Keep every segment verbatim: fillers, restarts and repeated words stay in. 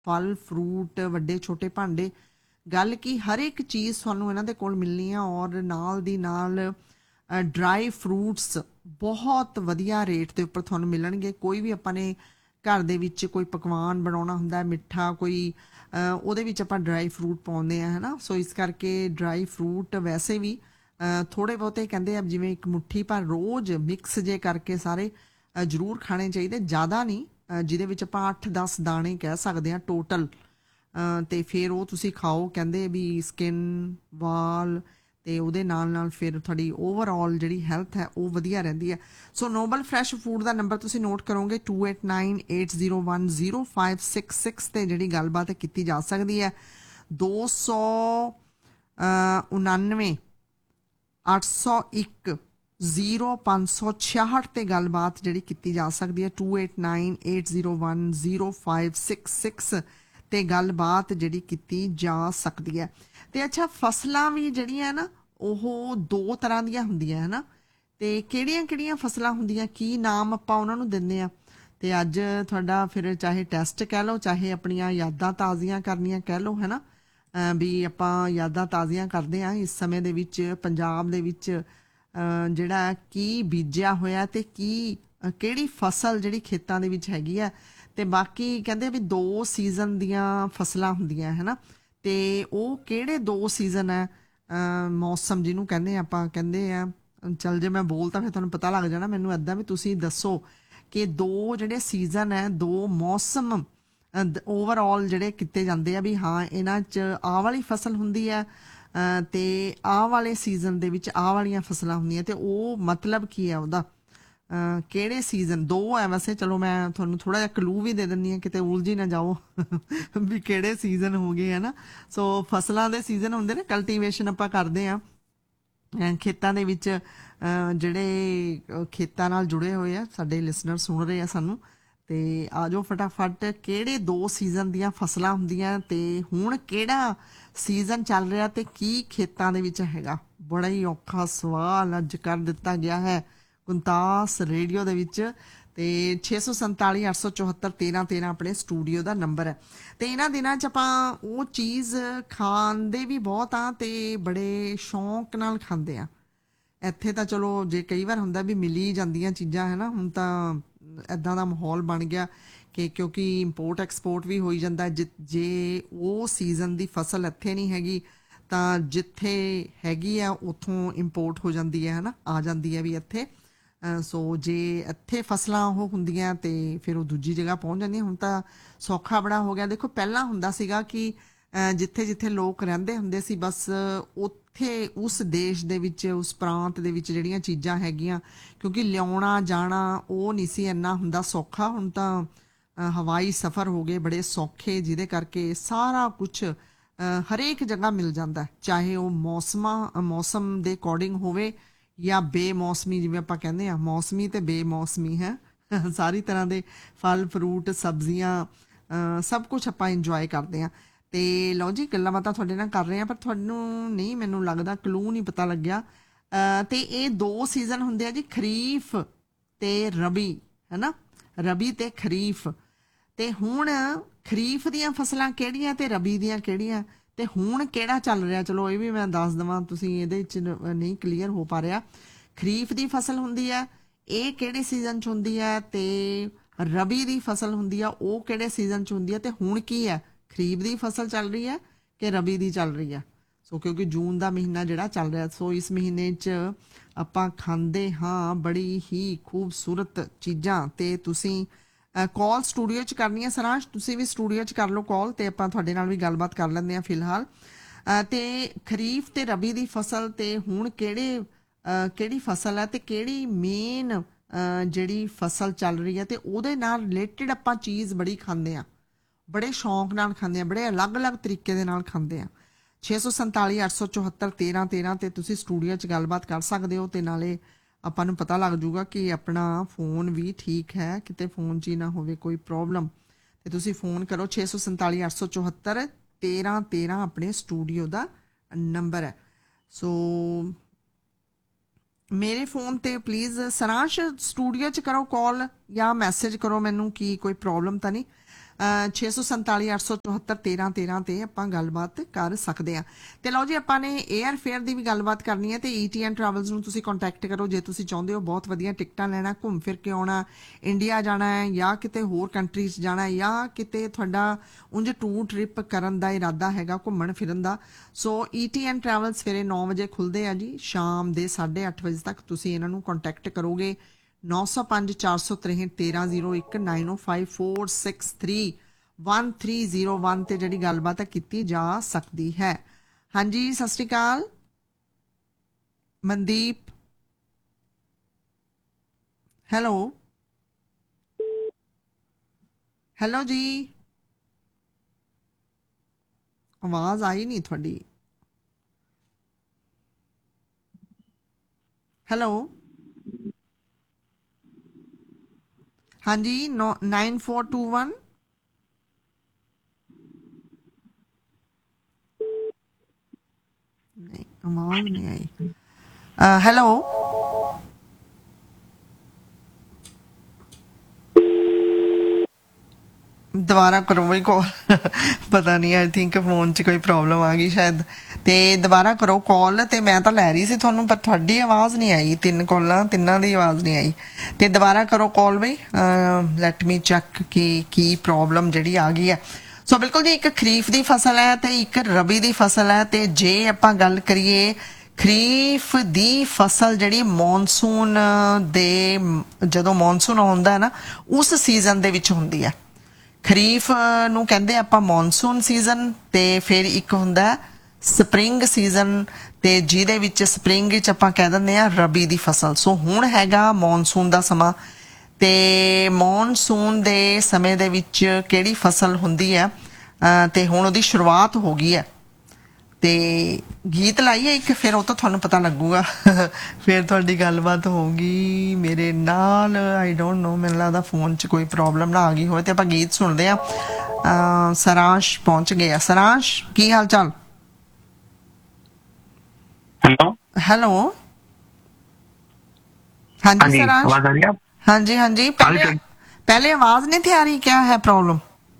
फल फ्रूट वड्डे छोटे भांडे, गल कि हर एक चीज़ तुहानूं इन्हां दे कोल मिलनी है। और नाल दी नाल ड्राई फ्रूट्स बहुत वधिया रेट के उपर तुहानूं मिलणगे। कोई भी आपां ने घर दे विच कोई पकवान बनाउणा हुंदा है मिठा, कोई ਉਹਦੇ ਵਿੱਚ ਆਪਾਂ ਡਰਾਈ ਫਰੂਟ ਪਾਉਂਦੇ ਆ, ਹੈ ਨਾ। ਸੋ ਇਸ ਕਰਕੇ ਡਰਾਈ ਫਰੂਟ ਵੈਸੇ ਵੀ ਥੋੜ੍ਹੇ ਬਹੁਤੇ ਕਹਿੰਦੇ ਆ ਜਿਵੇਂ ਇੱਕ ਮੁੱਠੀ ਪਰ ਰੋਜ਼ ਮਿਕਸ ਜੇ ਕਰਕੇ ਸਾਰੇ ਜ਼ਰੂਰ ਖਾਣੇ ਚਾਹੀਦੇ, ਜ਼ਿਆਦਾ ਨਹੀਂ, ਜਿਹਦੇ ਵਿੱਚ ਆਪਾਂ ਅੱਠ ਦਸ ਦਾਣੇ ਕਹਿ ਸਕਦੇ ਹਾਂ ਟੋਟਲ। ਅਤੇ ਫਿਰ ਉਹ ਤੁਸੀਂ ਖਾਓ, ਕਹਿੰਦੇ ਵੀ ਸਕਿਨ ਵਾਲ ਅਤੇ ਉਹਦੇ ਨਾਲ ਨਾਲ ਫਿਰ ਤੁਹਾਡੀ ਓਵਰਆਲ ਜਿਹੜੀ ਹੈਲਥ ਹੈ ਉਹ ਵਧੀਆ ਰਹਿੰਦੀ ਹੈ। ਸੋ ਨੋਬਲ ਫਰੈਸ਼ ਫੂਡ ਦਾ ਨੰਬਰ ਤੁਸੀਂ ਨੋਟ ਕਰੋਗੇ to eight nine eight zero one zero five six six 'ਤੇ ਜਿਹੜੀ ਗੱਲਬਾਤ ਕੀਤੀ ਜਾ ਸਕਦੀ ਹੈ। ਦੋ ਸੌ ਉਣਾਨਵੇਂ ਅੱਠ ਸੌ ਇੱਕ ਜ਼ੀਰੋ ਪੰਜ ਸੌ ਛਿਆਹਠ 'ਤੇ ਗੱਲਬਾਤ ਜਿਹੜੀ ਕੀਤੀ ਜਾ ਸਕਦੀ ਹੈ। To eight nine eight zero one zero five six six 'ਤੇ ਗੱਲਬਾਤ ਜਿਹੜੀ ਕੀਤੀ ਜਾ ਸਕਦੀ ਹੈ। ਅਤੇ ਅੱਛਾ, ਫਸਲਾਂ ਵੀ ਜਿਹੜੀਆਂ ਨਾ ਉਹ ਦੋ ਤਰ੍ਹਾਂ ਦੀਆਂ ਹੁੰਦੀਆਂ ਹੈ ਨਾ। ਅਤੇ ਕਿਹੜੀਆਂ ਕਿਹੜੀਆਂ ਫਸਲਾਂ ਹੁੰਦੀਆਂ, ਕੀ ਨਾਮ ਆਪਾਂ ਉਹਨਾਂ ਨੂੰ ਦਿੰਦੇ ਹਾਂ। ਅਤੇ ਅੱਜ ਤੁਹਾਡਾ ਫਿਰ ਚਾਹੇ ਟੈਸਟ ਕਹਿ ਲਓ, ਚਾਹੇ ਆਪਣੀਆਂ ਯਾਦਾਂ ਤਾਜ਼ੀਆਂ ਕਰਨੀਆਂ ਕਹਿ ਲਓ, ਹੈ ਨਾ। ਵੀ ਆਪਾਂ ਯਾਦਾਂ ਤਾਜ਼ੀਆਂ ਕਰਦੇ ਹਾਂ ਇਸ ਸਮੇਂ ਦੇ ਵਿੱਚ ਪੰਜਾਬ ਦੇ ਵਿੱਚ ਜਿਹੜਾ ਕੀ ਬੀਜਿਆ ਹੋਇਆ ਅਤੇ ਕੀ ਕਿਹੜੀ ਫਸਲ ਜਿਹੜੀ ਖੇਤਾਂ ਦੇ ਵਿੱਚ ਹੈਗੀ ਆ। ਅਤੇ ਬਾਕੀ ਕਹਿੰਦੇ ਵੀ ਦੋ ਸੀਜ਼ਨ ਦੀਆਂ ਫਸਲਾਂ ਹੁੰਦੀਆਂ ਹੈ ਨਾ। ਅਤੇ ਉਹ ਕਿਹੜੇ ਦੋ ਸੀਜ਼ਨ ਹੈ, ਮੌਸਮ ਜਿਹਨੂੰ ਕਹਿੰਦੇ ਆਪਾਂ, ਕਹਿੰਦੇ ਆ ਚੱਲ ਜੇ ਮੈਂ ਬੋਲ ਤਾਂ ਫਿਰ ਤੁਹਾਨੂੰ ਪਤਾ ਲੱਗ ਜਾਣਾ। ਮੈਨੂੰ ਇੱਦਾਂ ਵੀ ਤੁਸੀਂ ਦੱਸੋ ਕਿ ਦੋ ਜਿਹੜੇ ਸੀਜ਼ਨ ਹੈ, ਦੋ ਮੌਸਮ ਓਵਰਆਲ ਜਿਹੜੇ ਕੀਤੇ ਜਾਂਦੇ ਆ ਵੀ ਹਾਂ ਇਹਨਾਂ 'ਚ ਆਹ ਵਾਲੀ ਫਸਲ ਹੁੰਦੀ ਹੈ ਅਤੇ ਆਹ ਵਾਲੇ ਸੀਜ਼ਨ ਦੇ ਵਿੱਚ ਆਹ ਵਾਲੀਆਂ ਫਸਲਾਂ ਹੁੰਦੀਆਂ, ਅਤੇ ਉਹ ਮਤਲਬ ਕੀ ਹੈ ਉਹਦਾ, ਕਿਹੜੇ ਸੀਜ਼ਨ ਦੋ ਹੈ। ਵੈਸੇ ਚਲੋ ਮੈਂ ਤੁਹਾਨੂੰ ਥੋੜ੍ਹਾ ਜਿਹਾ ਕਲੂ ਵੀ ਦੇ ਦਿੰਦੀ ਹਾਂ, ਕਿਤੇ ਉਲਝ ਹੀ ਨਾ ਜਾਓ ਵੀ ਕਿਹੜੇ ਸੀਜ਼ਨ ਹੋ ਗਏ ਹੈ ਨਾ। ਸੋ ਫਸਲਾਂ ਦੇ ਸੀਜ਼ਨ ਹੁੰਦੇ ਨੇ, ਕਲਟੀਵੇਸ਼ਨ ਆਪਾਂ ਕਰਦੇ ਹਾਂ ਖੇਤਾਂ ਦੇ ਵਿੱਚ। ਜਿਹੜੇ ਖੇਤਾਂ ਨਾਲ ਜੁੜੇ ਹੋਏ ਆ ਸਾਡੇ ਲਿਸਨਰ ਸੁਣ ਰਹੇ ਆ ਸਾਨੂੰ, ਅਤੇ ਆ ਜਾਓ ਫਟਾਫਟ, ਕਿਹੜੇ ਦੋ ਸੀਜ਼ਨ ਦੀਆਂ ਫਸਲਾਂ ਹੁੰਦੀਆਂ ਅਤੇ ਹੁਣ ਕਿਹੜਾ ਸੀਜ਼ਨ ਚੱਲ ਰਿਹਾ ਅਤੇ ਕੀ ਖੇਤਾਂ ਦੇ ਵਿੱਚ ਹੈਗਾ। ਬੜਾ ਹੀ ਔਖਾ ਸਵਾਲ ਅੱਜ ਕਰ ਦਿੱਤਾ ਗਿਆ ਹੈ ਗੁਣਤਾਸ ਰੇਡੀਓ ਦੇ ਵਿੱਚ। ਅਤੇ ਛੇ ਸੌ ਸੰਤਾਲੀ ਅੱਠ ਸੌ ਚੁਹੱਤਰ ਤੇਰ੍ਹਾਂ ਤੇਰ੍ਹਾਂ ਆਪਣੇ ਸਟੂਡੀਓ ਦਾ ਨੰਬਰ ਹੈ। ਅਤੇ ਇਹਨਾਂ ਦਿਨਾਂ 'ਚ ਆਪਾਂ ਉਹ ਚੀਜ਼ ਖਾਂਦੇ ਵੀ ਬਹੁਤ ਆ ਅਤੇ ਬੜੇ ਸ਼ੌਂਕ ਨਾਲ ਖਾਂਦੇ ਆ। ਇੱਥੇ ਤਾਂ ਚਲੋ ਜੇ ਕਈ ਵਾਰ ਹੁੰਦਾ ਵੀ ਮਿਲੀ ਜਾਂਦੀਆਂ ਚੀਜ਼ਾਂ ਹੈ ਨਾ, ਹੁਣ ਤਾਂ ਇੱਦਾਂ ਦਾ ਮਾਹੌਲ ਬਣ ਗਿਆ ਕਿ ਕਿਉਂਕਿ ਇੰਪੋਰਟ ਐਕਸਪੋਰਟ ਵੀ ਹੋਈ ਜਾਂਦਾ। ਜਿ ਜੇ ਉਹ ਸੀਜ਼ਨ ਦੀ ਫਸਲ ਇੱਥੇ ਨਹੀਂ ਹੈਗੀ ਤਾਂ ਜਿੱਥੇ ਹੈਗੀ ਆ ਉੱਥੋਂ ਇੰਪੋਰਟ ਹੋ ਜਾਂਦੀ ਹੈ ਹੈ ਨਾ, ਆ ਜਾਂਦੀ ਹੈ ਵੀ ਇੱਥੇ। ਸੋ ਜੇ ਇੱਥੇ ਫਸਲਾਂ ਉਹ ਹੁੰਦੀਆਂ ਅਤੇ ਫਿਰ ਉਹ ਦੂਜੀ ਜਗ੍ਹਾ ਪਹੁੰਚ ਜਾਂਦੀਆਂ। ਹੁਣ ਤਾਂ ਸੌਖਾ ਬੜਾ ਹੋ ਗਿਆ। ਦੇਖੋ ਪਹਿਲਾਂ ਹੁੰਦਾ ਸੀਗਾ ਕਿ ਜਿੱਥੇ ਜਿੱਥੇ ਲੋਕ ਰਹਿੰਦੇ ਹੁੰਦੇ ਸੀ ਬਸ ਉੱਥੇ ਉਸ ਦੇਸ਼ ਦੇ ਵਿੱਚ, ਉਸ ਪ੍ਰਾਂਤ ਦੇ ਵਿੱਚ ਜਿਹੜੀਆਂ ਚੀਜ਼ਾਂ ਹੈਗੀਆਂ, ਕਿਉਂਕਿ ਲਿਆਉਣਾ ਜਾਣਾ ਉਹ ਨਹੀਂ ਸੀ ਇੰਨਾ ਹੁੰਦਾ ਸੌਖਾ। ਹੁਣ ਤਾਂ ਹਵਾਈ ਸਫ਼ਰ ਹੋ ਗਏ ਬੜੇ ਸੌਖੇ, ਜਿਹਦੇ ਕਰਕੇ ਸਾਰਾ ਕੁਛ ਹਰੇਕ ਜਗ੍ਹਾ ਮਿਲ ਜਾਂਦਾ, ਚਾਹੇ ਉਹ ਮੌਸਮਾਂ ਮੌਸਮ ਦੇ ਅਕੋਰਡਿੰਗ ਹੋਵੇ ਜਾਂ ਬੇਮੌਸਮੀ, ਜਿਵੇਂ ਆਪਾਂ ਕਹਿੰਦੇ ਹਾਂ ਮੌਸਮੀ ਅਤੇ ਬੇਮੌਸਮੀ ਹੈ। ਸਾਰੀ ਤਰ੍ਹਾਂ ਦੇ ਫਲ ਫਰੂਟ ਸਬਜ਼ੀਆਂ ਸਭ ਕੁਛ ਆਪਾਂ ਇੰਜੋਏ ਕਰਦੇ ਹਾਂ। ਅਤੇ ਲਓ ਜੀ, ਗੱਲਾਂ ਬਾਤਾਂ ਤੁਹਾਡੇ ਨਾਲ ਕਰ ਰਹੇ ਹਾਂ, ਪਰ ਤੁਹਾਨੂੰ ਨਹੀਂ, ਮੈਨੂੰ ਲੱਗਦਾ ਕਲੂ ਨਹੀਂ ਪਤਾ ਲੱਗਿਆ। ਅਤੇ ਇਹ ਦੋ ਸੀਜ਼ਨ ਹੁੰਦੇ ਆ ਜੀ, ਖਰੀਫ ਅਤੇ ਰਬੀ, ਹੈ ਨਾ, ਰਬੀ ਅਤੇ ਖਰੀਫ। ਅਤੇ ਹੁਣ ਖਰੀਫ ਦੀਆਂ ਫਸਲਾਂ ਕਿਹੜੀਆਂ ਅਤੇ ਰਬੀ ਦੀਆਂ ਕਿਹੜੀਆਂ, ਅਤੇ ਹੁਣ ਕਿਹੜਾ ਚੱਲ ਰਿਹਾ, ਚਲੋ ਇਹ ਵੀ ਮੈਂ ਦੱਸ ਦੇਵਾਂ, ਤੁਸੀਂ ਇਹਦੇ 'ਚ ਨਹੀਂ ਕਲੀਅਰ ਹੋ ਪਾ ਰਿਹਾ। ਖਰੀਫ ਦੀ ਫਸਲ ਹੁੰਦੀ ਹੈ, ਇਹ ਕਿਹੜੇ ਸੀਜ਼ਨ 'ਚ ਹੁੰਦੀ ਹੈ, ਅਤੇ ਰਬੀ ਦੀ ਫਸਲ ਹੁੰਦੀ ਆ ਉਹ ਕਿਹੜੇ ਸੀਜ਼ਨ 'ਚ ਹੁੰਦੀ ਹੈ, ਅਤੇ ਹੁਣ ਕੀ ਹੈ, ਖਰੀਫ ਦੀ ਫਸਲ ਚੱਲ ਰਹੀ ਹੈ ਕਿ ਰਬੀ ਦੀ ਚੱਲ ਰਹੀ ਹੈ। ਸੋ ਕਿਉਂਕਿ ਜੂਨ ਦਾ ਮਹੀਨਾ ਜਿਹੜਾ ਚੱਲ ਰਿਹਾ, ਸੋ ਇਸ ਮਹੀਨੇ 'ਚ ਆਪਾਂ ਖਾਂਦੇ ਹਾਂ ਬੜੀ ਹੀ ਖੂਬਸੂਰਤ ਚੀਜ਼ਾਂ। ਅਤੇ ਤੁਸੀਂ ਕਾਲ ਸਟੂਡੀਓ 'ਚ ਕਰਨੀ ਹੈ ਸਰਾਂਸ਼, ਤੁਸੀਂ ਵੀ ਸਟੂਡੀਓ 'ਚ ਕਰ ਲਓ ਕਾਲ, ਅਤੇ ਆਪਾਂ ਤੁਹਾਡੇ ਨਾਲ ਵੀ ਗੱਲਬਾਤ ਕਰ ਲੈਂਦੇ ਹਾਂ ਫਿਲਹਾਲ। ਅਤੇ ਖਰੀਫ ਅਤੇ ਰਬੀ ਦੀ ਫਸਲ, ਅਤੇ ਹੁਣ ਕਿਹੜੇ ਕਿਹੜੀ ਫਸਲ ਹੈ ਅਤੇ ਕਿਹੜੀ ਮੇਨ ਜਿਹੜੀ ਫਸਲ ਚੱਲ ਰਹੀ ਹੈ, ਅਤੇ ਉਹਦੇ ਨਾਲ ਰਿਲੇਟਿਡ ਆਪਾਂ ਚੀਜ਼ ਬੜੀ ਖਾਂਦੇ ਹਾਂ, ਬੜੇ ਸ਼ੌਂਕ ਨਾਲ ਖਾਂਦੇ ਹਾਂ, ਬੜੇ ਅਲੱਗ ਅਲੱਗ ਤਰੀਕੇ ਦੇ ਨਾਲ ਖਾਂਦੇ ਹਾਂ। ਛੇ ਸੌ ਸੰਤਾਲੀ ਅੱਠ ਸੌ ਚੁਹੱਤਰ ਤੇਰ੍ਹਾਂ ਤੇਰ੍ਹਾਂ 'ਤੇ ਤੁਸੀਂ ਸਟੂਡੀਓ 'ਚ ਗੱਲਬਾਤ ਕਰ ਸਕਦੇ ਹੋ, ਅਤੇ ਨਾਲੇ ਆਪਾਂ ਨੂੰ ਪਤਾ ਲੱਗ ਜੂਗਾ ਕਿ ਆਪਣਾ ਫੋਨ ਵੀ ਠੀਕ ਹੈ, ਕਿਤੇ ਫੋਨ 'ਚ ਹੀ ਨਾ ਹੋਵੇ ਕੋਈ ਪ੍ਰੋਬਲਮ। ਅਤੇ ਤੁਸੀਂ ਫੋਨ ਕਰੋ ਛੇ ਸੌ ਸੰਤਾਲੀ ਅੱਠ ਸੌ ਚੁਹੱਤਰ ਤੇਰ੍ਹਾਂ ਤੇਰ੍ਹਾਂ ਆਪਣੇ ਸਟੂਡੀਓ ਦਾ ਨੰਬਰ ਹੈ। ਸੋ ਮੇਰੇ ਫੋਨ 'ਤੇ ਪਲੀਜ਼ ਸਰਾਂਸ਼ ਸਟੂਡੀਓ 'ਚ ਕਰੋ ਕਾਲ ਜਾਂ ਮੈਸੇਜ ਕਰੋ ਮੈਨੂੰ, ਕੀ ਕੋਈ ਪ੍ਰੋਬਲਮ ਤਾਂ ਨਹੀਂ। ਛੇ ਸੌ ਸੰਤਾਲੀ ਅੱਠ ਸੌ ਚੌਹੱਤਰ ਤੇਰਾਂ ਤੇਰਾਂ ਤੇ ਆਪਾਂ ਗੱਲਬਾਤ ਕਰ ਸਕਦੇ ਹਾਂ। ਤੇ ਲਓ ਜੀ, ਆਪਾਂ ਨੇ ਏਅਰ ਫੇਅਰ ਦੀ ਵੀ ਗੱਲਬਾਤ ਕਰਨੀ ਹੈ ਤੇ ਈਟੀ ਐਂਡ ਟਰੈਵਲਸ ਨੂੰ ਤੁਸੀਂ ਕੰਟੈਕਟ ਕਰੋ ਜੇ ਤੁਸੀਂ ਚਾਹੁੰਦੇ ਹੋ ਬਹੁਤ ਵਧੀਆ ਟਿਕਟਾਂ ਲੈਣਾ, ਘੁੰਮ ਫਿਰ ਕੇ ਆਉਣਾ, ਇੰਡੀਆ ਜਾਣਾ ਹੈ ਜਾਂ ਕਿਤੇ ਹੋਰ ਕੰਟਰੀਜ਼ ਜਾਣਾ ਹੈ ਜਾਂ ਕਿਤੇ ਤੁਹਾਡਾ ਉਂਝ ਟੂਰ ਟ੍ਰਿਪ ਕਰਨ ਦਾ ਇਰਾਦਾ ਹੈਗਾ ਘੁੰਮਣ ਫਿਰਨ ਦਾ। ਸੋ ਈਟੀ ਐਂਡ ਟਰੈਵਲ ਸਵੇਰੇ ਨੌ ਵਜੇ ਖੁੱਲ੍ਹਦੇ ਆ ਜੀ, ਸ਼ਾਮ ਦੇ ਸਾਢੇ ਅੱਠ ਵਜੇ ਤੱਕ ਤੁਸੀਂ ਇਹਨਾਂ ਨੂੰ ਕੰਟੈਕਟ ਕਰੋਗੇ। ਨੌ ਸੌ ਪੰਜ ਚਾਰ ਸੌ ਤਰੇਹਠ ਤੇਰਾਂ ਜ਼ੀਰੋ ਇੱਕ ਨਾਈਨ ਓ five four six three one three zero one ਤੇ ਜਿਹੜੀ ਗੱਲਬਾਤ ਹੈ ਕੀਤੀ ਜਾ ਸਕਦੀ ਹੈ। ਹਾਂਜੀ, ਸਤਿ ਸ਼੍ਰੀ ਅਕਾਲ ਮਨਦੀਪ। ਹੈਲੋ ਹੈਲੋ ਜੀ, ਆਵਾਜ਼ ਆਈ ਨਹੀਂ ਤੁਹਾਡੀ। ਹੈਲੋ ਹਾਂਜੀ, ਨੋ ਨਾइन फोर टू वन नहीं, आवाज नहीं आई। हेलो ਦੁਬਾਰਾ ਕਰੋ ਬਈ ਕਾਲ। ਪਤਾ ਨਹੀਂ, ਆਈ ਥਿੰਕ ਫੋਨ 'ਚ ਕੋਈ ਪ੍ਰੋਬਲਮ ਆ ਗਈ ਸ਼ਾਇਦ। ਤੇ ਦੁਬਾਰਾ ਕਰੋ ਕਾਲ। ਤੇ ਮੈਂ ਤਾਂ ਲੈ ਰਹੀ ਸੀ ਤੁਹਾਨੂੰ, ਪਰ ਤੁਹਾਡੀ ਆਵਾਜ਼ ਨਹੀਂ ਆਈ। ਤਿੰਨ ਕਾਲਾਂ, ਤਿੰਨਾਂ ਦੀ ਆਵਾਜ਼ ਨਹੀਂ ਆਈ। ਤੇ ਦੁਬਾਰਾ ਕਰੋ ਕਾਲ ਬਈ। ਲੈਟ ਮੀ ਚੈੱਕ ਕਿ ਕੀ ਪ੍ਰੋਬਲਮ ਜਿਹੜੀ ਆ ਗਈ ਹੈ। ਸੋ ਬਿਲਕੁਲ ਜੀ, ਇੱਕ ਖਰੀਫ ਦੀ ਫਸਲ ਹੈ ਤੇ ਇੱਕ ਰਬੀ ਦੀ ਫਸਲ ਹੈ। ਤੇ ਜੇ ਆਪਾਂ ਗੱਲ ਕਰੀਏ ਖਰੀਫ ਦੀ ਫਸਲ ਜਿਹੜੀ ਮੌਨਸੂਨ ਦੇ, ਜਦੋਂ ਮੌਨਸੂਨ ਆਉਂਦਾ ਹੈ ਨਾ ਉਸ ਸੀਜ਼ਨ ਦੇ ਵਿੱਚ ਹੁੰਦੀ ਹੈ। ਖਰੀਫ ਨੂੰ ਕਹਿੰਦੇ ਆਪਾਂ ਮੌਨਸੂਨ ਸੀਜ਼ਨ, ਤੇ ਫਿਰ ਇੱਕ ਹੁੰਦਾ ਸਪਰਿੰਗ ਸੀਜ਼ਨ, ਤੇ ਜਿਹਦੇ ਵਿੱਚ ਸਪਰਿੰਗ ਵਿੱਚ ਆਪਾਂ ਕਹਿ ਦਿੰਦੇ ਆ ਰਬੀ ਦੀ ਫਸਲ। ਸੋ ਹੁਣ ਹੈਗਾ ਮੌਨਸੂਨ ਦਾ ਸਮਾਂ, ਤੇ ਮੌਨਸੂਨ ਦੇ ਸਮੇਂ ਦੇ ਵਿੱਚ ਕਿਹੜੀ ਫਸਲ ਹੁੰਦੀ ਹੈ ਤੇ ਹੁਣ ਉਹਦੀ ਸ਼ੁਰੂਆਤ ਹੋ ਗਈ ਹੈ। ਤੇ ਗੀਤ ਲਾਈਏ ਇੱਕ, ਫਿਰ ਉਹ ਤਾਂ ਤੁਹਾਨੂੰ ਪਤਾ ਲੱਗੂਗਾ। ਫਿਰ ਤੁਹਾਡੀ ਗੱਲਬਾਤ ਹੋਊਗੀ ਮੇਰੇ ਨਾਲ। ਆਈ ਡੋਂਟ ਨੋ, ਮੈਨੂੰ ਲੱਗਦਾ ਫੋਨ 'ਚ ਕੋਈ ਪ੍ਰੋਬਲਮ ਨਾ ਆ ਗਈ ਹੋਵੇ। ਤੇ ਆਪਾਂ ਗੀਤ ਸੁਣਦੇ ਹਾਂ। ਸਰਾਂਸ਼ ਪਹੁੰਚ ਗਏ ਆ। ਸਰਾਂਸ਼, ਕੀ ਹਾਲ ਚਾਲ? हेलो हेलो हाँ जी सरांश, आवाज आ रही है? हाँ जी हाँ जी। पहले पहले आवाज नहीं थी आ रही, क्या है प्रॉब्लम?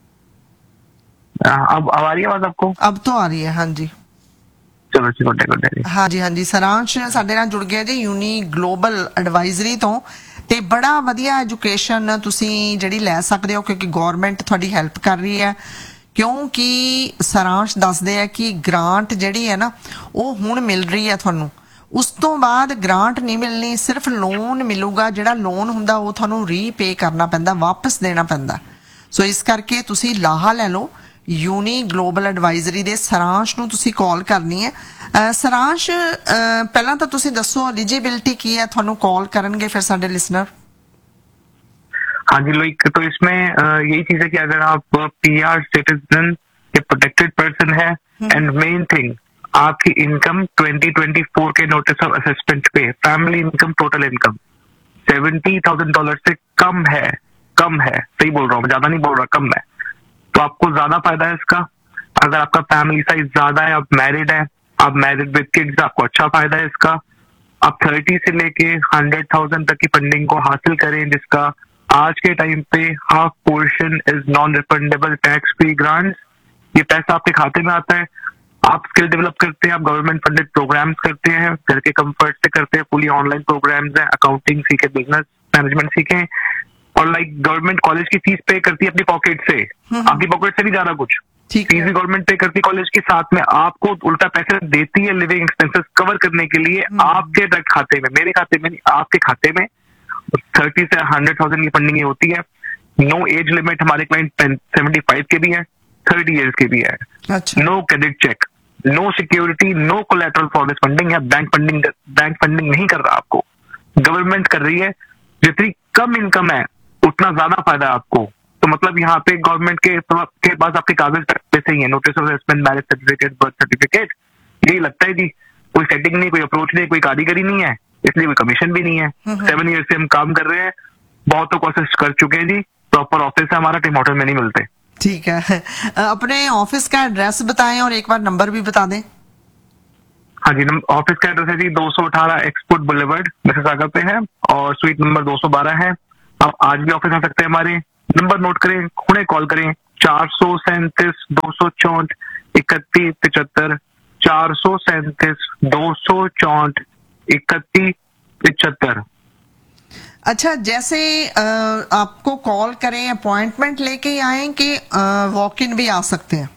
अब अब आ रही है आवाज आपको? अब तो आ रही है, हाँ जी। चलो जी, गुड गुड। हाँ जी हाँ जी। ਸਰਾਂਸ਼ ਸਾਡੇ ਨਾਲ ਜੁੜ ਗਿਆ ਜੀ ਯੂਨੀ ਗਲੋਬਲ ਐਡਵਾਈਜ਼ਰੀ ਤੋਂ। ਤੇ ਬੜਾ ਵਧੀਆ ਐਜੂਕੇਸ਼ਨ ਤੁਸੀਂ ਜਿਹੜੀ ਲੈ ਸਕਦੇ ਹੋ, ਕਿਉਂਕਿ ਗਵਰਨਮੈਂਟ ਤੁਹਾਡੀ ਹੈਲਪ ਕਰ ਰਹੀ ਹੈ। ਕਿਉਂਕਿ ਸਰਾਂਸ਼ ਦੱਸਦੇ ਆ ਕਿ ਗ੍ਰਾਂਟ ਜਿਹੜੀ ਹੈ ਨਾ ਉਹ ਹੁਣ ਮਿਲ ਰਹੀ ਹੈ ਤੁਹਾਨੂੰ। ਉਸ ਤੋਂ ਬਾਅਦ ਗ੍ਰਾਂਟ ਨਹੀਂ ਮਿਲਣੀ, ਸਿਰਫ ਲੋਨ ਮਿਲੂਗਾ। ਜਿਹੜਾ ਲੋਨ ਹੁੰਦਾ ਉਹ ਤੁਹਾਨੂੰ ਰੀਪੇ ਕਰਨਾ ਪੈਂਦਾ, ਵਾਪਸ ਦੇਣਾ ਪੈਂਦਾ। ਸੋ ਇਸ ਕਰਕੇ ਤੁਸੀਂ ਲਾਹਾ ਲੈ ਲਓ। ਯੂਨੀ ਗਲੋਬਲ ਐਡਵਾਈਜ਼ਰੀ ਦੇ ਸਰਾਂਸ਼ ਨੂੰ ਤੁਸੀਂ ਕਾਲ ਕਰਨੀ ਹੈ। ਸਰਾਂਸ਼, ਪਹਿਲਾਂ ਤਾਂ ਤੁਸੀਂ ਦੱਸੋ ਐਲੀਜੀबिलिटी ਕੀ ਹੈ, ਤੁਹਾਨੂੰ ਕਾਲ ਕਰਨਗੇ ਫਿਰ ਸਾਡੇ ਲਿਸਨਰ। हाँ जी लोग, तो इसमें यही चीज है कि अगर आप पीआर सिटीजन के प्रोटेक्टेड पर्सन है, एंड मेन थिंग आपकी इनकम ट्वेंटी ट्वेंटी फोर के नोटिस ऑफ असेसमेंट पे family income, total income seventy thousand dollar से कम है। कम है, सही बोल रहा हूँ, ज्यादा नहीं बोल रहा, कम है। तो आपको ज्यादा फायदा है इसका। अगर आपका फैमिली साइज ज्यादा है, आप मैरिड है, आप मैरिड विद किड्स, आपको अच्छा फायदा है इसका। आप थर्टी से लेके हंड्रेड थाउजेंड तक की फंडिंग को हासिल करें, जिसका आज के टाइम पे half portion is non refundable tax free grants. ये पैसा आपके खाते में आता है, आप स्किल डेवलप करते हैं, आप गवर्नमेंट फंडेड प्रोग्राम्स करते हैं, घर के कंफर्ट से करते हैं, फुली ऑनलाइन प्रोग्राम्स हैं, अकाउंटिंग सीखे, बिजनेस मैनेजमेंट सीखे, और लाइक गवर्नमेंट कॉलेज की फीस पे करती है अपनी पॉकेट से। आपकी पॉकेट से नहीं जा रहा कुछ, फीस भी गवर्नमेंट पे करती है कॉलेज के साथ में, आपको उल्टा पैसे देती है लिविंग एक्सपेंसेस कवर करने के लिए आपके डायरेक्ट खाते में, मेरे खाते में नहीं, आपके खाते में। थर्टी से हंड्रेड थाउजेंड की फंडिंग ये होती है। नो एज लिमिट, हमारे क्लाइंट सेवेंटी फाइव के भी है, थर्टी इयर्स के भी है। अच्छा। No credit check, no security, no collateral for this funding. या बैंक फंडिंग बैंक फंडिंग नहीं कर रहा आपको, गवर्नमेंट कर रही है। जितनी कम इनकम है उतना ज्यादा फायदा है आपको। तो मतलब यहाँ पे गवर्नमेंट के के पास आपके कागज पैसे ही है, notice of assessment, marriage certificate, birth certificate, यही लगता है जी। कोई सेटिंग नहीं, कोई अप्रोच नहीं, कोई कारीगरी नहीं है, इसलिए कोई कमीशन भी नहीं है। सेवन ईयर से हम काम कर रहे हैं, बहुतों को असिस्ट कर चुके हैं जी। प्रॉपर ऑफिस है हमारा, टिम होटल में नहीं मिलते। ठीक है, अपने ऑफिस का एड्रेस बताएं और एक बार नंबर भी बता दें। हाँ जी, ऑफिस का एड्रेस है जी दो सौ अठारह एक्सपोर्ट बुलेवर्ड मिसिसागा पे है, और स्वीट नंबर दो सौ बारह है। आप आज भी ऑफिस आ सकते हैं हमारे। नंबर नोट करें, खुणे कॉल करें, चार सौ सैंतीस दो सौ चौंठ इकतीस पिचहत्तर, चार सौ सैंतीस दो सौ चौंठ इकतीस पिचहत्तर। अच्छा, जैसे आ, आपको कॉल करें, अपॉइंटमेंट लेके आए कि वॉक इन भी आ सकते हैं?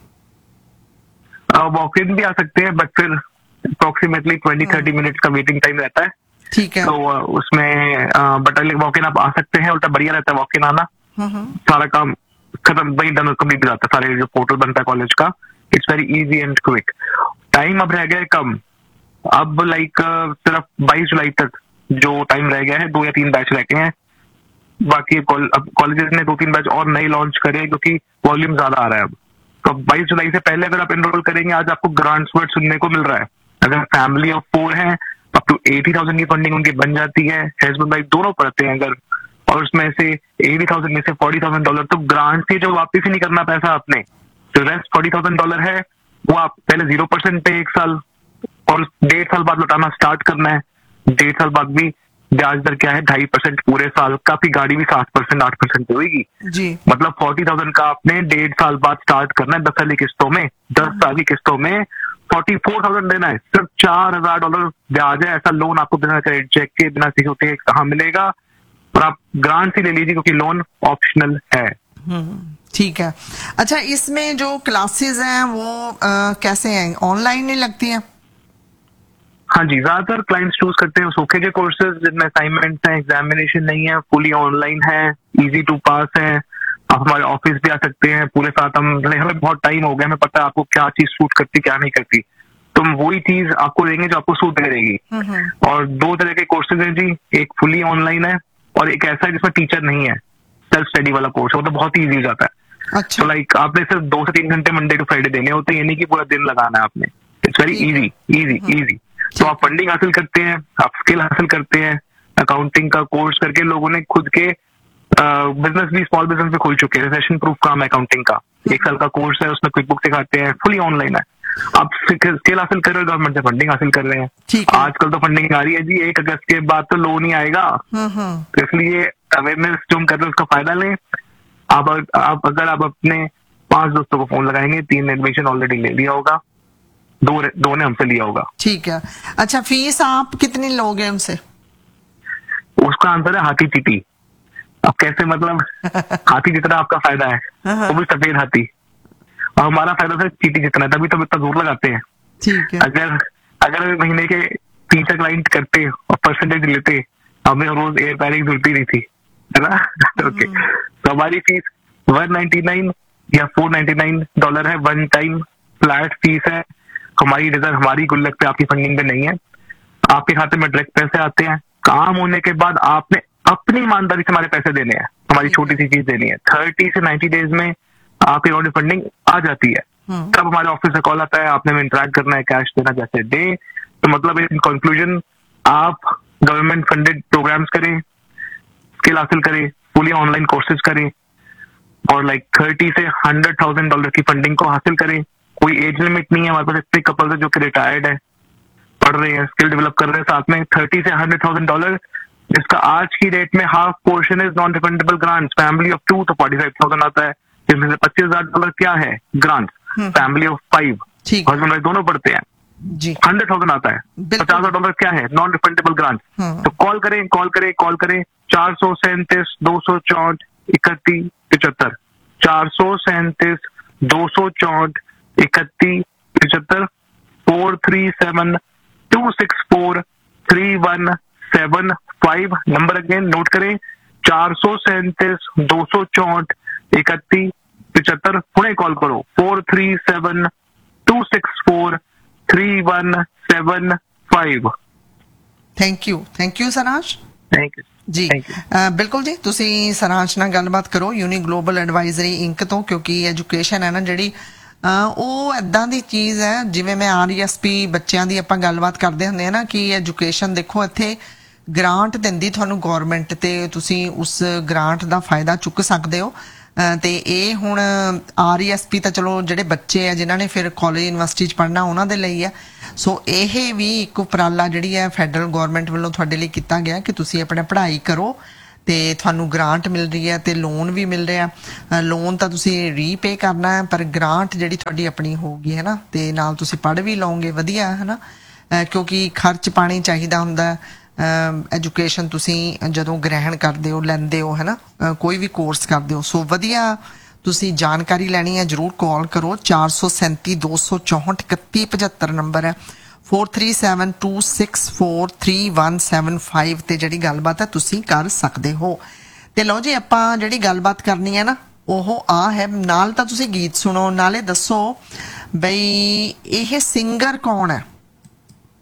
वॉक इन भी आ सकते हैं, बट फिर अप्रोक्सीमेटली ट्वेंटी थर्टी मिनट्स का वेटिंग टाइम रहता है। ठीक है। तो उसमें बट वॉक इन आप आ सकते हैं, उल्टा बढ़िया रहता है वॉक इन आना। सारा काम खत्म, वही डन कंप्लीट हो जाता है, सारे जो पोर्टल बनता है कॉलेज का। It's very easy and quick. Time अब रह गया है कम, अब लाइक सिर्फ बाईस जुलाई तक जो टाइम रह गया है, दो या तीन बैच रह गए हैं। बाकी अब कॉलेजेस ने दो तीन बैच और नए लॉन्च करे क्योंकि वॉल्यूम ज्यादा आ रहा है अब। तो बाईस जुलाई से पहले अगर आप एनरोल करेंगे, आज आपको ग्रांट्स वर्ड सुनने को मिल रहा है। अगर फैमिली ऑफ फोर है, अप टू एटी थाउजेंड की फंडिंग उनकी बन जाती है। हस्बैंड वाइफ दोनों पढ़ते हैं अगर, और उसमें से एटी थाउजेंड में से फोर्टी थाउजेंड डॉलर तो ग्रांट से जो वापस ही नहीं करना पैसा आपने, जो रेस्ट फोर्टी थाउजेंड डॉलर है वो आप पहले जीरो परसेंट पे एक साल, और डेढ़ साल बाद लौटाना स्टार्ट करना है। डेढ़ साल बाद भी ब्याज दर क्या है, ढाई परसेंट पूरे साल का। आपकी गाड़ी भी सात परसेंट आठ परसेंट पे होगी जी। मतलब फोर्टी थाउजेंड का आपने डेढ़ साल बाद स्टार्ट करना है, दस साल की किस्तों में, दस साल की किस्तों में फोर्टी फोर थाउजेंड देना है। सिर्फ चार हजार डॉलर ब्याज है। ऐसा लोन आपको बिना क्रेडिट चेक के, बिना सिक्योरिटी के कहाँ मिलेगा? और आप ग्रांट से ले लीजिए क्योंकि लोन ऑप्शनल है। ठीक है। अच्छा, इसमें जो क्लासेस हैं वो आ, कैसे हैं, ऑनलाइन ही लगती हैं? हाँ जी, ज्यादातर क्लाइंट्स चूज करते हैं सोखे के कोर्सेज जिनमें असाइनमेंट्स हैं, एग्जामिनेशन नहीं है, फुली ऑनलाइन है, इजी टू पास है। आप हमारे ऑफिस भी आ सकते हैं पूरे साथ। हम हमें बहुत टाइम हो गया, हमें पता है आपको क्या चीज सूट करती क्या नहीं करती, तो हम वही चीज आपको देंगे जो आपको सूट करेगी। और दो तरह के कोर्सेज हैं जी, एक फुली ऑनलाइन है और एक ऐसा है जिसमें टीचर नहीं है, सेल्फ स्टडी वाला कोर्स है, वो तो बहुत ही ईजी हो जाता है। अच्छा। तो लाइक आपने सिर्फ दो से तीन घंटे मंडे टू फ्राइडे देने होते हैं, ये नहीं कि पूरा दिन लगाना है आपने। It's very easy easy easy. तो आप फंडिंग हासिल करते हैं, आप स्किल हासिल करते हैं। अकाउंटिंग का कोर्स करके लोगों ने खुद के बिजनेस भी, स्मॉल बिजनेस भी खोल चुके हैं। रिसेशन प्रूफ काम है अकाउंटिंग का, एक साल का कोर्स है, उसमें क्विक बुक सिखाते हैं, फुली ऑनलाइन है। आप स्किल हासिल कर रहे हो, गवर्नमेंट से फंडिंग हासिल कर रहे हैं। आजकल तो फंडिंग आ रही है जी, एक अगस्त के बाद तो लोन ही आएगा, तो इसलिए अवेयरनेस जो हम कर रहे हैं उसका फायदा लें। आप, आप अगर आप अपने पांच दोस्तों को फोन लगाएंगे, तीन ने एडमिशन ऑलरेडी ले लिया होगा, दो दो ने हमसे लिया होगा। ठीक है। अच्छा, फीस आप कितनी लोगे उनसे? उसका आंसर है हाथी चीटी। अब कैसे, मतलब हाथी जितना आपका फायदा है, वो भी सफेद हाथी, और हमारा फायदा सिर्फ चीटी जितना है, तभी तो इतना जोर लगाते हैं। ठीक है। अगर अगर महीने के तीन चार क्लाइंट करते और परसेंटेज लेते, हमें रोज एयर पैरिंग की जरूरत ही नहीं थी, है ना। ओके, तो हमारी फीस वन नाइनटी नाइन या फोर नाइनटी नाइन डॉलर है, वन टाइम फ्लैट फीस है। हमारी रिजर्व, हमारी गुल्लक पे, आपकी फंडिंग पे नहीं है। आपके खाते में डायरेक्ट पैसे आते हैं। काम होने के बाद आपने अपनी ईमानदारी से हमारे पैसे देने हैं, हमारी छोटी सी चीज देनी है। थर्टी से नाइन्टी डेज में आपकी ऑर्डर फंडिंग आ जाती है। तब हमारे ऑफिस से कॉल आता है, आपने में इंटरेक्ट करना है, कैश देना जैसे दे। तो मतलब इन कंक्लूजन, आप गवर्नमेंट फंडेड प्रोग्राम्स करें, स्किल हासिल करें, फुली ऑनलाइन कोर्सेज करें, और लाइक थर्टी से हंड्रेड थाउजेंड डॉलर की फंडिंग को हासिल करें। कोई एज लिमिट नहीं है, हमारे पास इतने कपल्स है जो कि रिटायर्ड है, पढ़ रहे हैं, स्किल डेवलप कर रहे हैं साथ में। थर्टी से हंड्रेड थाउजेंड डॉलर, जिसका आज की डेट में half portion is non refundable grants. Family of to तो फोर्टी फाइव थाउजेंड आता है, जिसमें से पच्चीस हजार डॉलर क्या है, grants. Family of five, husband wife दोनों पढ़ते हैं, हंड्रेड थाउजेंड आता है। पचास हजार डॉलर क्या है, नॉन रिफंडेबल ग्रांट्स। तो कॉल करें कॉल करें कॉल करें चार सौ सैंतीस दो सौ चौंठ इकतीस पिचहत्तर, चार सौ सैंतीस दो सौ चौंठ इकतीस पिचहत्तर, four three seven to six four three one seven five. Number again note करें, चार सौ सैंतीस दो सौ चौंठ इकतीस पिचहत्तर। पुणे कॉल करो, four three seven to six four three one seven five. Thank you thank you Seraj. Thank you ji. uh, बिल्कुल जी, ਤੁਸੀਂ ਸਰਾਜ ਨਾਲ ਗੱਲਬਾਤ ਕਰੋ ਯੂਨੀ ਗਲੋਬਲ ਐਡਵਾਈਜ਼ਰੀ ਇੰਕ ਤੋਂ, ਕਿਉਂਕਿ ਐਜੂਕੇਸ਼ਨ ਹੈ ਨਾ ਜਿਹੜੀ ਉਹ ਇਦਾਂ ਦੀ ਚੀਜ਼ ਹੈ, ਜਿਵੇਂ ਮੈਂ ਆਰ ਈ ਐਸ ਪੀ ਬੱਚਿਆਂ ਦੀ ਆਪਾਂ ਗੱਲਬਾਤ ਕਰਦੇ ਹੁੰਦੇ ਆ ਨਾ, ਕਿ ਐਜੂਕੇਸ਼ਨ ਦੇਖੋ ਇੱਥੇ ਗ੍ਰਾਂਟ ਦਿੰਦੀ ਤੁਹਾਨੂੰ ਗਵਰਨਮੈਂਟ, ਤੇ ਤੁਸੀਂ ਉਸ ਗ੍ਰਾਂਟ ਦਾ ਫਾਇਦਾ ਚੁੱਕ ਸਕਦੇ ਹੋ। ਤੇ ਇਹ ਹੁਣ ਆਰ ਈ ਐਸ ਪੀ ਤਾਂ ਚਲੋ ਜਿਹੜੇ ਬੱਚੇ ਆ ਜਿਨ੍ਹਾਂ ਨੇ ਫਿਰ ਕਾਲਜ ਯੂਨੀਵਰਸਿਟੀ 'ਚ ਪੜ੍ਹਨਾ ਉਹਨਾਂ ਦੇ ਲਈ ਹੈ। ਸੋ ਇਹ ਵੀ ਇੱਕ ਉਪਰਾਲਾ ਜਿਹੜੀ ਹੈ ਫੈਡਰਲ ਗੌਰਮੈਂਟ ਵੱਲੋਂ ਤੁਹਾਡੇ ਲਈ ਕੀਤਾ ਗਿਆ ਕਿ ਤੁਸੀਂ ਆਪਣਾ ਪੜ੍ਹਾਈ ਕਰੋ ਤੇ ਤੁਹਾਨੂੰ ਗ੍ਰਾਂਟ ਮਿਲ ਰਹੀ ਹੈ ਤੇ ਲੋਨ ਵੀ ਮਿਲ ਰਿਹਾ। ਲੋਨ ਤਾਂ ਤੁਸੀਂ ਰੀਪੇ ਕਰਨਾ ਹੈ, ਪਰ ਗ੍ਰਾਂਟ ਜਿਹੜੀ ਤੁਹਾਡੀ ਆਪਣੀ ਹੋਊਗੀ ਹੈ ਨਾ, ਤੇ ਨਾਲ ਤੁਸੀਂ ਪੜ੍ਹ ਵੀ ਲਓਗੇ ਵਧੀਆ ਹੈ ਨਾ, ਕਿਉਂਕਿ ਖਰਚ ਪਾਣੀ ਚਾਹੀਦਾ ਹੁੰਦਾ। ਐਜੂਕੇਸ਼ਨ ਤੁਸੀਂ ਜਦੋਂ ਗ੍ਰਹਿਣ ਕਰਦੇ ਹੋ, ਲੈਂਦੇ ਹੋ ਹੈ ਨਾ, ਕੋਈ ਵੀ ਕੋਰਸ ਕਰਦੇ ਹੋ। ਸੋ ਵਧੀਆ ਤੁਸੀਂ ਜਾਣਕਾਰੀ ਲੈਣੀ ਹੈ ਜ਼ਰੂਰ ਕਾਲ ਕਰੋ। ਚਾਰ ਸੌ ਸੈਂਤੀ ਦੋ ਸੌ ਚੌਂਹਠ ਇਕੱਤੀ ਪਝੱਤਰ ਨੰਬਰ ਹੈ। Four three seven two six four three one seven five ਤੇ ਜਿਹੜੀ ਗੱਲਬਾਤ ਹੈ ਤੁਸੀਂ ਕਰ ਸਕਦੇ ਹੋ। ਤੇ ਲਓ ਜੀ, ਆਪਾਂ ਜਿਹੜੀ ਗੱਲਬਾਤ ਕਰਨੀ ਹੈ ਨਾ ਉਹ ਆ ਹੈ। ਨਾਲ ਤਾਂ ਤੁਸੀਂ ਗੀਤ ਸੁਣੋ, ਨਾਲੇ ਦੱਸੋ ਬਈ ਇਹ ਸਿੰਗਰ ਕੌਣ ਹੈ।